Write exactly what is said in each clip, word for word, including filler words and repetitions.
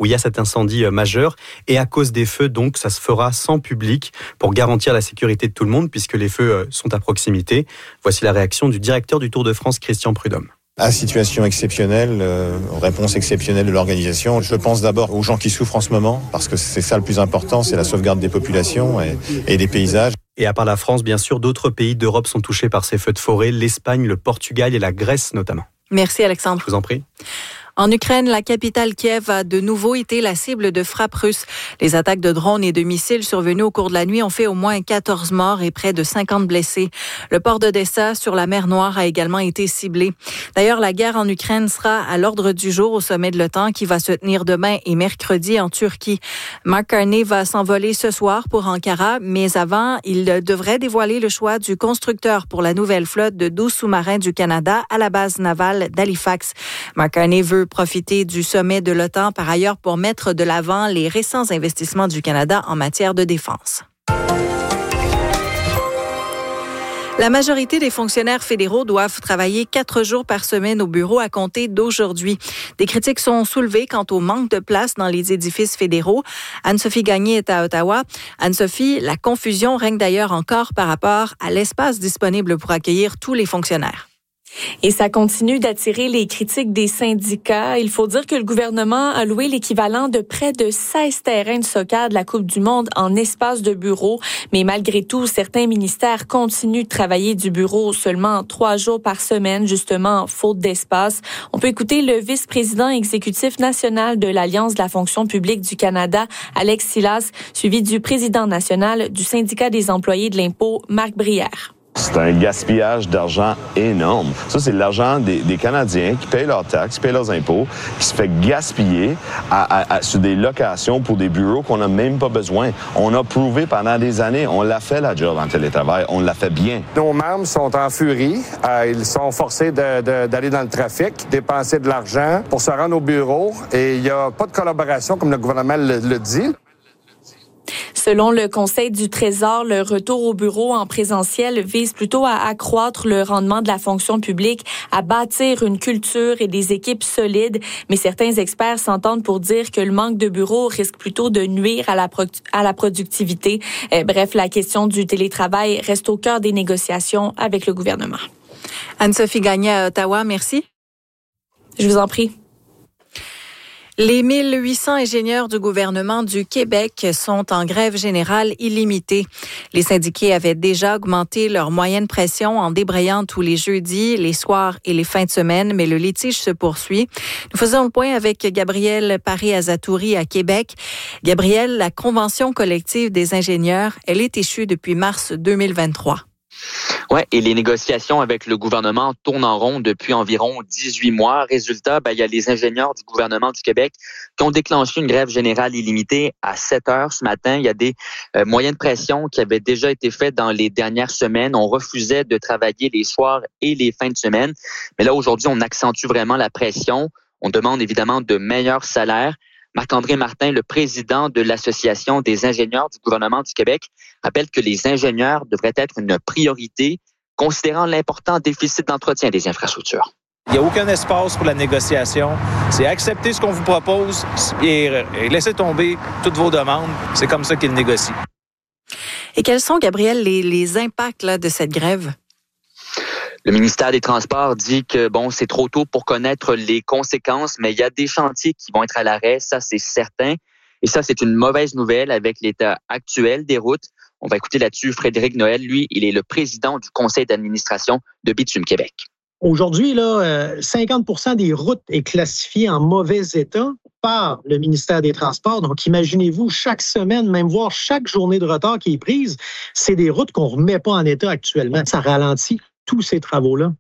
où il y a cet incendie majeur. Et à cause des feux, donc, ça se fera sans public pour garantir la sécurité de tout le monde puisque les feux sont à proximité. Voici la réaction du directeur du Tour de France, Christian Prudhomme. À situation exceptionnelle, euh, réponse exceptionnelle de l'organisation. Je pense d'abord aux gens qui souffrent en ce moment, parce que c'est ça le plus important, c'est la sauvegarde des populations et, et des paysages. Et à part la France, bien sûr, d'autres pays d'Europe sont touchés par ces feux de forêt, l'Espagne, le Portugal et la Grèce notamment. Merci Alexandre. Je vous en prie. En Ukraine, la capitale Kiev a de nouveau été la cible de frappes russes. Les attaques de drones et de missiles survenues au cours de la nuit ont fait au moins quatorze morts et près de cinquante blessés. Le port d'Odessa sur la mer Noire a également été ciblé. D'ailleurs, la guerre en Ukraine sera à l'ordre du jour au sommet de l'OTAN qui va se tenir demain et mercredi en Turquie. Mark Carney va s'envoler ce soir pour Ankara, mais avant, il devrait dévoiler le choix du constructeur pour la nouvelle flotte de douze sous-marins du Canada à la base navale d'Halifax. Mark Carney veut profiter du sommet de l'OTAN par ailleurs pour mettre de l'avant les récents investissements du Canada en matière de défense. La majorité des fonctionnaires fédéraux doivent travailler quatre jours par semaine au bureau à compter d'aujourd'hui. Des critiques sont soulevées quant au manque de place dans les édifices fédéraux. Anne-Sophie Gagné est à Ottawa. Anne-Sophie, la confusion règne d'ailleurs encore par rapport à l'espace disponible pour accueillir tous les fonctionnaires. Et ça continue d'attirer les critiques des syndicats. Il faut dire que le gouvernement a loué l'équivalent de près de seize terrains de soccer de la Coupe du Monde en espace de bureau. Mais malgré tout, certains ministères continuent de travailler du bureau seulement trois jours par semaine, justement, faute d'espace. On peut écouter le vice-président exécutif national de l'Alliance de la fonction publique du Canada, Alex Silas, suivi du président national du syndicat des employés de l'impôt, Marc Brière. C'est un gaspillage d'argent énorme. Ça, c'est l'argent des, des Canadiens qui payent leurs taxes, qui payent leurs impôts, qui se fait gaspiller à, à, à, sur des locations pour des bureaux qu'on n'a même pas besoin. On a prouvé pendant des années, on l'a fait la job en télétravail, on l'a fait bien. Nos membres sont en furie. Euh, ils sont forcés de, de, d'aller dans le trafic, dépenser de l'argent pour se rendre au bureau. Et il n'y a pas de collaboration, comme le gouvernement le, le dit. Selon le Conseil du Trésor, le retour au bureau en présentiel vise plutôt à accroître le rendement de la fonction publique, à bâtir une culture et des équipes solides. Mais certains experts s'entendent pour dire que le manque de bureaux risque plutôt de nuire à la, pro- à la productivité. Euh, bref, la question du télétravail reste au cœur des négociations avec le gouvernement. Anne-Sophie Gagné à Ottawa, merci. Je vous en prie. Les mille huit cents ingénieurs du gouvernement du Québec sont en grève générale illimitée. Les syndiqués avaient déjà augmenté leur moyenne pression en débrayant tous les jeudis, les soirs et les fins de semaine, mais le litige se poursuit. Nous faisons le point avec Gabrielle Paré-Azatouri à Québec. Gabrielle, la convention collective des ingénieurs, elle est échue depuis mars deux mille vingt-trois. Oui, et les négociations avec le gouvernement tournent en rond depuis environ dix-huit mois. Résultat, ben, il y a les ingénieurs du gouvernement du Québec qui ont déclenché une grève générale illimitée à sept heures ce matin. Il y a des euh, moyens de pression qui avaient déjà été faits dans les dernières semaines. On refusait de travailler les soirs et les fins de semaine. Mais là, aujourd'hui, on accentue vraiment la pression. On demande évidemment de meilleurs salaires. Marc-André Martin, le président de l'Association des ingénieurs du gouvernement du Québec, rappelle que les ingénieurs devraient être une priorité, considérant l'important déficit d'entretien des infrastructures. Il n'y a aucun espace pour la négociation. C'est accepter ce qu'on vous propose et laisser tomber toutes vos demandes. C'est comme ça qu'ils négocient. Et quels sont, Gabriel, les, les impacts là, de cette grève? Le ministère des Transports dit que bon, c'est trop tôt pour connaître les conséquences, mais il y a des chantiers qui vont être à l'arrêt, ça c'est certain. Et ça, c'est une mauvaise nouvelle avec l'état actuel des routes. On va écouter là-dessus Frédéric Noël. Lui, il est le président du conseil d'administration de Bitume Québec. Aujourd'hui, là, cinquante pour cent des routes est classifié en mauvais état par le ministère des Transports. Donc, imaginez-vous, chaque semaine, même voire chaque journée de retard qui est prise, c'est des routes qu'on ne remet pas en état actuellement. Ça ralentit tous ces travaux-là.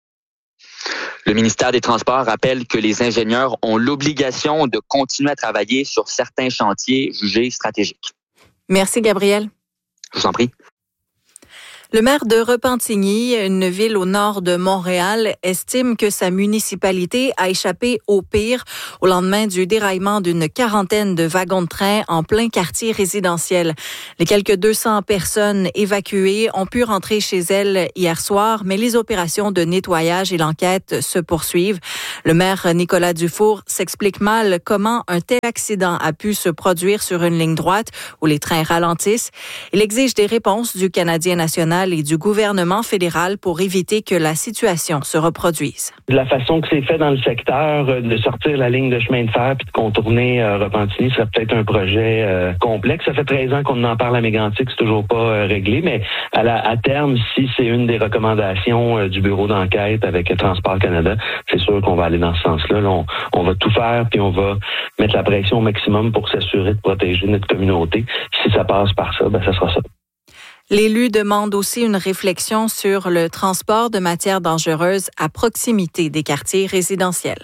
Le ministère des Transports rappelle que les ingénieurs ont l'obligation de continuer à travailler sur certains chantiers jugés stratégiques. Merci, Gabriel. Je vous en prie. Le maire de Repentigny, une ville au nord de Montréal, estime que sa municipalité a échappé au pire au lendemain du déraillement d'une quarantaine de wagons de train en plein quartier résidentiel. Les quelques deux cents personnes évacuées ont pu rentrer chez elles hier soir, mais les opérations de nettoyage et l'enquête se poursuivent. Le maire Nicolas Dufour s'explique mal comment un tel accident a pu se produire sur une ligne droite où les trains ralentissent. Il exige des réponses du Canadien national et du gouvernement fédéral pour éviter que la situation se reproduise. De la façon que c'est fait dans le secteur, de sortir la ligne de chemin de fer puis de contourner euh, Repentigny serait peut-être un projet euh, complexe. Ça fait treize ans qu'on en parle à Mégantic, c'est toujours pas euh, réglé, mais à, la, à terme, si c'est une des recommandations euh, du bureau d'enquête avec Transport Canada, c'est sûr qu'on va aller dans ce sens-là. Là, on, on va tout faire puis on va mettre la pression au maximum pour s'assurer de protéger notre communauté. Si ça passe par ça, ben ça sera ça. L'élu demande aussi une réflexion sur le transport de matières dangereuses à proximité des quartiers résidentiels.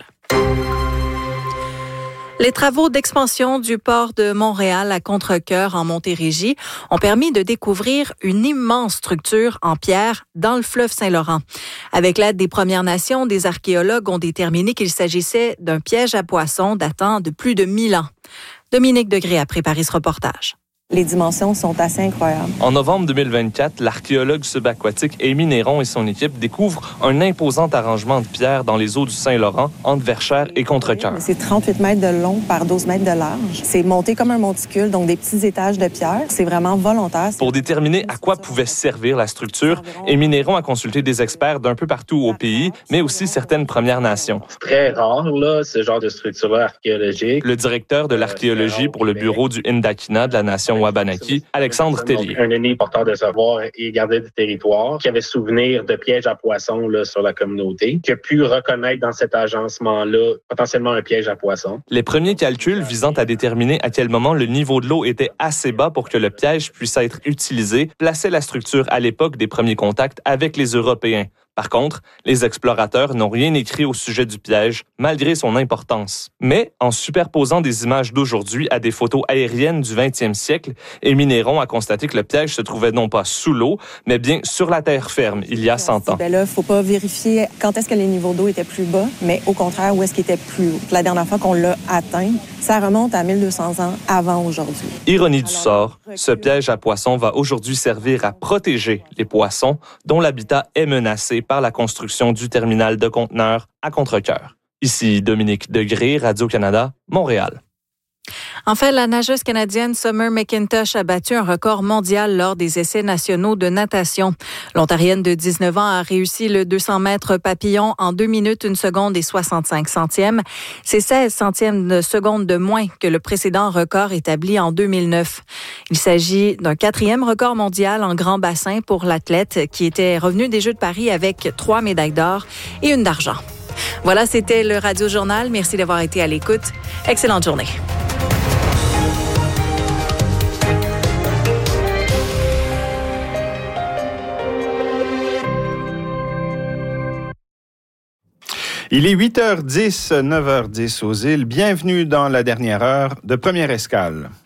Les travaux d'expansion du port de Montréal à Contrecœur en Montérégie ont permis de découvrir une immense structure en pierre dans le fleuve Saint-Laurent. Avec l'aide des Premières Nations, des archéologues ont déterminé qu'il s'agissait d'un piège à poissons datant de plus de mille ans. Dominique Degré a préparé ce reportage. Les dimensions sont assez incroyables. En novembre deux mille vingt-quatre, l'archéologue subaquatique Amy Néron et son équipe découvrent un imposant arrangement de pierre dans les eaux du Saint-Laurent entre Verchères et Contrecœur. C'est trente-huit mètres de long par douze mètres de large. C'est monté comme un monticule, donc des petits étages de pierre. C'est vraiment volontaire. Pour déterminer à quoi pouvait servir la structure, Amy Néron a consulté des experts d'un peu partout au pays, mais aussi certaines Premières Nations. C'est très rare, là, ce genre de structure archéologique. Le directeur de l'archéologie pour le bureau du Indakina de la Nation Wabanaki, Alexandre Tellier. Un aîné porteur de savoir et gardien du territoire qui avait souvenir de pièges à poissons là, sur la communauté, qui a pu reconnaître dans cet agencement-là potentiellement un piège à poissons. Les premiers calculs visant à déterminer à quel moment le niveau de l'eau était assez bas pour que le piège puisse être utilisé plaçaient la structure à l'époque des premiers contacts avec les Européens. Par contre, les explorateurs n'ont rien écrit au sujet du piège, malgré son importance. Mais, en superposant des images d'aujourd'hui à des photos aériennes du vingtième siècle, Amy Néron a constaté que le piège se trouvait non pas sous l'eau, mais bien sur la terre ferme, il y a cent ans. Ben là, il ne faut pas vérifier quand est-ce que les niveaux d'eau étaient plus bas, mais au contraire, où est-ce qu'ils étaient plus haut. La dernière fois qu'on l'a atteint, ça remonte à mille deux cents ans avant aujourd'hui. Ironie du sort, ce piège à poissons va aujourd'hui servir à protéger les poissons dont l'habitat est menacé par la construction du terminal de conteneurs à Contrecœur. Ici Dominique Degré, Radio-Canada, Montréal. Enfin, la nageuse canadienne Summer McIntosh a battu un record mondial lors des essais nationaux de natation. L'Ontarienne de dix-neuf ans a réussi le deux cents mètres papillon en deux minutes, une seconde et soixante-cinq centièmes. C'est seize centièmes de seconde de moins que le précédent record établi en deux mille neuf. Il s'agit d'un quatrième record mondial en grand bassin pour l'athlète qui était revenu des Jeux de Paris avec trois médailles d'or et une d'argent. Voilà, c'était le Radio Journal. Merci d'avoir été à l'écoute. Excellente journée. Il est huit heures dix, neuf heures dix aux îles. Bienvenue dans la dernière heure de Première Escale.